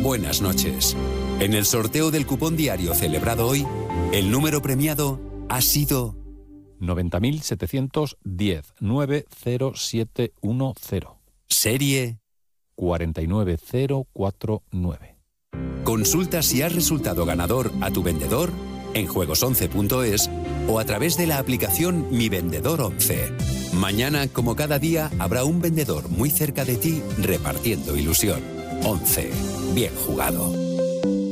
buenas noches. En el sorteo del cupón diario celebrado hoy, el número premiado ha sido 90.710 90710. Serie 49049. Consulta si has resultado ganador a tu vendedor en juegos11.es o a través de la aplicación Mi Vendedor 11. Mañana, como cada día, habrá un vendedor muy cerca de ti repartiendo ilusión. 11. Bien jugado.